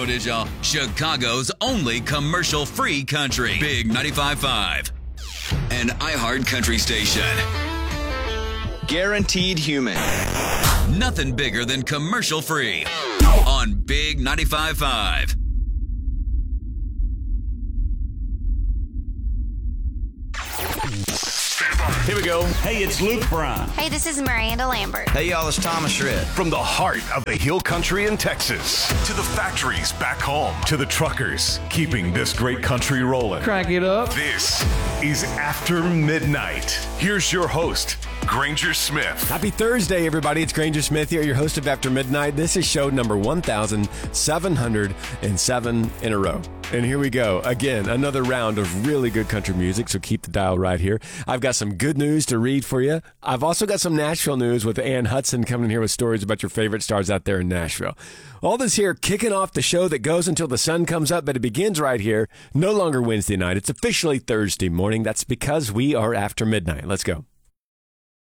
know it is, y'all. Chicago's only commercial-free country. Big 95.5. An iHeart country station. Guaranteed human. Nothing bigger than commercial-free. On Big 95.5. Here we go. Hey, it's Luke Bryan. Hey, this is Miranda Lambert. Hey, y'all, it's Thomas Shred. From the heart of the Hill Country in Texas to the factories back home to the truckers keeping this great country rolling. Crank it up. This is After Midnight. Here's your host, Granger Smith. Happy Thursday, everybody. It's Granger Smith here, your host of After Midnight. This is show number 1,707 in a row. And here we go. Again, another round of really good country music, so keep the dial right here. I've got some good news to read for you. I've also got some Nashville news with Ann Hudson coming in here with stories about your favorite stars out there in Nashville. All this here kicking off the show that goes until the sun comes up, but it begins right here. No longer Wednesday night. It's officially Thursday morning. That's because we are After Midnight. Let's go.